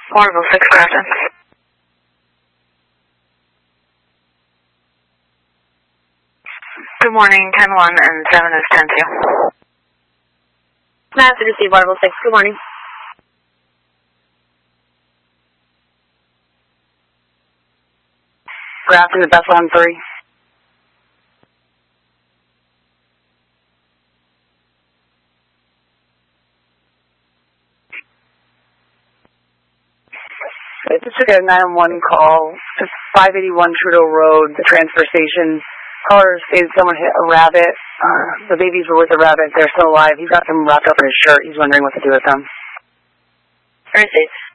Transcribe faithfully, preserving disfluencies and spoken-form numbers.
Waterville six, Grafton. Good morning, ten one and seven is ten two. Master receive, Waterville six, good morning. Grafton to Bethlehem three. I just took a nine one one call. It's five eighty-one Trudeau Road, the transfer station. Caller stated someone hit a rabbit. Uh, the babies were with the rabbit. They're still alive. He's got them wrapped up in his shirt. He's wondering what to do with them. Received.